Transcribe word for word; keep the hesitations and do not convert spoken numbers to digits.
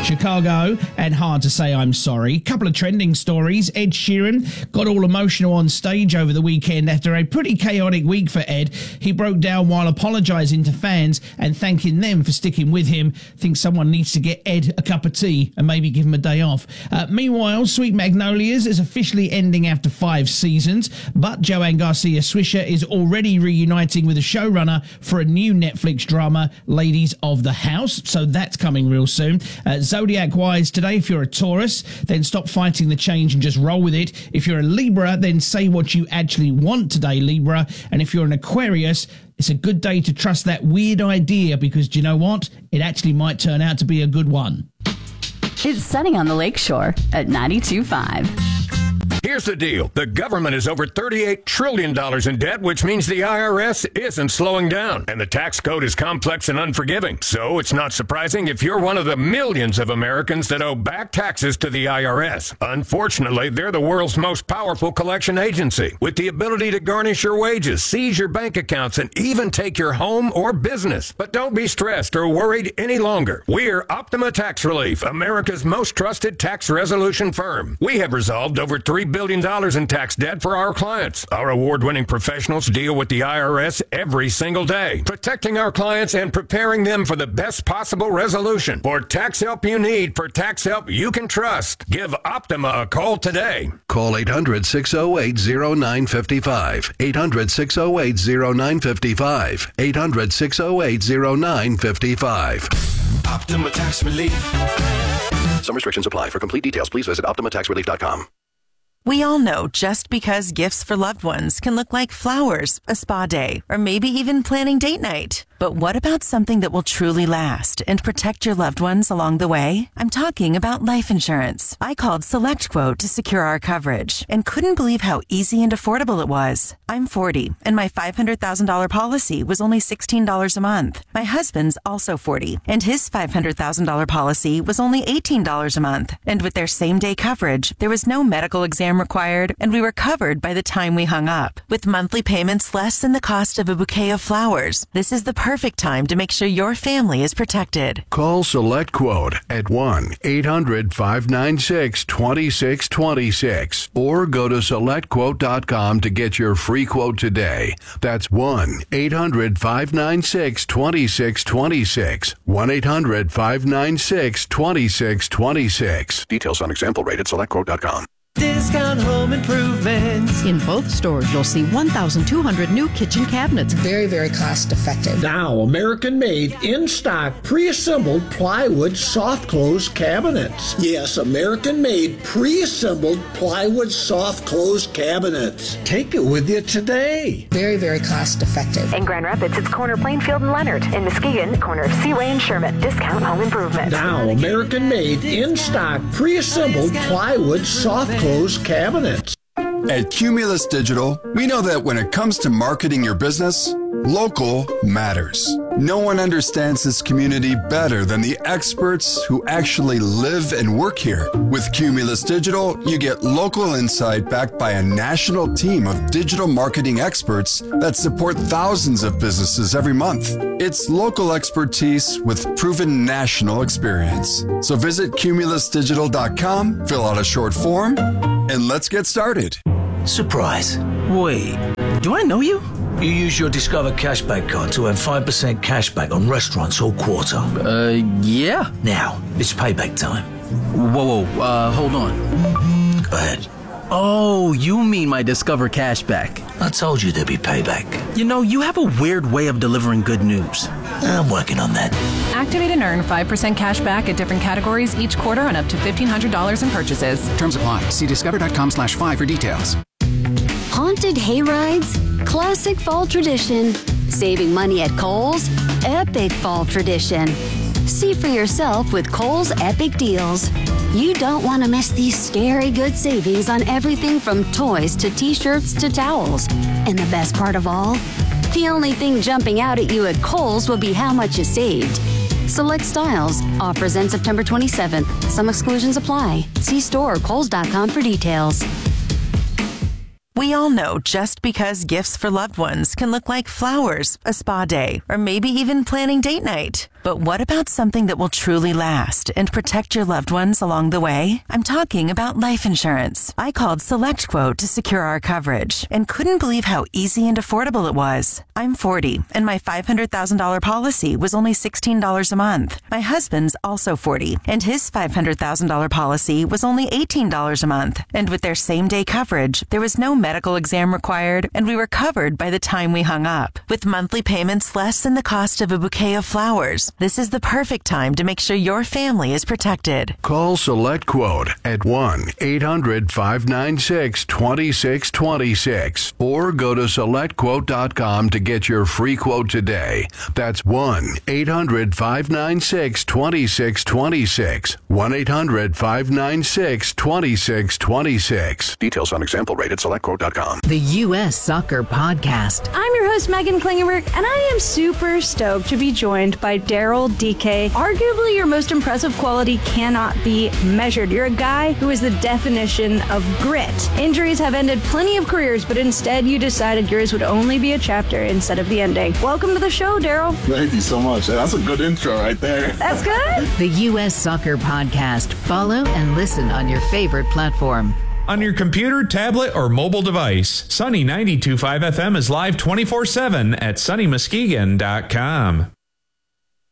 Chicago, and Hard to Say I'm Sorry. Couple of trending stories. Ed Sheeran got all emotional on stage over the weekend after a pretty chaotic week for Ed. He broke down while apologising to fans and thanking them for sticking with him. Thinks someone needs to get Ed a cup of tea and maybe give him a day off. Uh, meanwhile, Sweet Magnolias is officially ending after five seasons, but Joanne Garcia Swisher is already reuniting with the showrunner for a new Netflix drama, Ladies of the House, so that's coming real soon. Uh, Zodiac-wise today, if you're a Taurus, then stop fighting the change and just roll with it. If you're a Libra, then say what you actually want today, Libra. And if you're an Aquarius, it's a good day to trust that weird idea because, do you know what? It actually might turn out to be a good one. It's Sunny on the Lakeshore at ninety-two point five. Here's the deal. The government is over thirty-eight trillion dollars in debt, which means the I R S isn't slowing down. And the tax code is complex and unforgiving. So it's not surprising if you're one of the millions of Americans that owe back taxes to the I R S. Unfortunately, they're the world's most powerful collection agency, with the ability to garnish your wages, seize your bank accounts, and even take your home or business. But don't be stressed or worried any longer. We're Optima Tax Relief, America's most trusted tax resolution firm. We have resolved over three billion dollars in tax debt for our clients. Our award-winning professionals deal with the I R S every single day, protecting our clients and preparing them for the best possible resolution. For tax help you need, for tax help you can trust, give Optima a call today. Call eight hundred, six oh eight, oh nine five five. eight hundred, six oh eight, oh nine five five. eight hundred, six oh eight, oh nine five five. Optima Tax Relief. Some restrictions apply. For complete details, please visit optima tax relief dot com. We all know just because gifts for loved ones can look like flowers, a spa day, or maybe even planning date night. But what about something that will truly last and protect your loved ones along the way? I'm talking about life insurance. I called SelectQuote to secure our coverage and couldn't believe how easy and affordable it was. I'm forty, and my five hundred thousand dollars policy was only sixteen dollars a month. My husband's also forty, and his five hundred thousand dollars policy was only eighteen dollars a month. And with their same-day coverage, there was no medical exam required, and we were covered by the time we hung up. With monthly payments less than the cost of a bouquet of flowers, this is the perfect time to make sure your family is protected. Call SelectQuote at one eight hundred, five nine six, two six two six or go to select quote dot com to get your free quote today. That's one eight hundred, five nine six, two six two six. one eight hundred, five nine six, two six two six. Details on example rate at select quote dot com. Discount Home Improvements. In both stores, you'll see one thousand two hundred new kitchen cabinets. Very, very cost effective. Now, American-made, in-stock, pre-assembled plywood soft close cabinets. Yes, American-made, pre-assembled plywood soft close cabinets. Take it with you today. Very, very cost effective. In Grand Rapids, it's corner Plainfield and Leonard. In Muskegon, corner of Seaway and Sherman. Discount Home Improvement. Now, American-made, in-stock, pre-assembled plywood soft close cabinets. At Cumulus Digital, we know that when it comes to marketing your business, local matters. No one understands this community better than the experts who actually live and work here. With Cumulus Digital, you get local insight backed by a national team of digital marketing experts that support thousands of businesses every month. It's local expertise with proven national experience. So visit cumulus digital dot com, fill out a short form, and let's get started. Surprise. Wait, do I know you? You use your Discover Cashback card to earn five percent cashback on restaurants all quarter. Uh, yeah. Now, it's payback time. Whoa, whoa, uh, hold on. Go ahead. Oh, you mean my Discover Cashback. I told you there'd be payback. You know, you have a weird way of delivering good news. I'm working on that. Activate and earn five percent cash back at different categories each quarter on up to fifteen hundred dollars in purchases. Terms apply. See discover.com slash five for details. Haunted hayrides? Classic fall tradition. Saving money at Kohl's? Epic fall tradition. See for yourself with Kohl's Epic Deals. You don't want to miss these scary good savings on everything from toys to t-shirts to towels. And the best part of all? The only thing jumping out at you at Kohl's will be how much you saved. Select styles. Offers end September twenty-seventh. Some exclusions apply. See store or kohls dot com for details. We all know just because gifts for loved ones can look like flowers, a spa day, or maybe even planning date night. But what about something that will truly last and protect your loved ones along the way? I'm talking about life insurance. I called SelectQuote to secure our coverage and couldn't believe how easy and affordable it was. I'm forty, and my five hundred thousand dollars policy was only sixteen dollars a month. My husband's also forty, and his five hundred thousand dollars policy was only eighteen dollars a month. And with their same-day coverage, there was no medical exam required, and we were covered by the time we hung up. With monthly payments less than the cost of a bouquet of flowers, this is the perfect time to make sure your family is protected. Call SelectQuote at one eight hundred five nine six two six two six or go to select quote dot com to get your free quote today. That's one eight hundred five nine six two six two six. one eight hundred five nine six two six two six. Details on example rate at select quote dot com. The U S Soccer Podcast. I'm your host, Megan Klingenberg, and I am super stoked to be joined by Daryl D K. Arguably, your most impressive quality cannot be measured. You're a guy who is the definition of grit. Injuries have ended plenty of careers, but instead you decided yours would only be a chapter instead of the ending. Welcome to the show, Daryl. Thank you so much. That's a good intro right there. That's good. The U S Soccer Podcast. Follow and listen on your favorite platform. On your computer, tablet, or mobile device, Sunny ninety-two point five F M is live twenty-four seven at sunny muskegon dot com.